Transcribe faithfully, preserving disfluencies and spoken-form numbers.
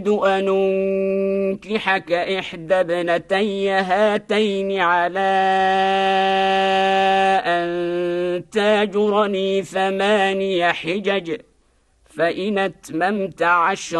أن أنكحك إحدى ابنتي هاتين على أن تاجرني ثماني حجج فإن أتممت عشرا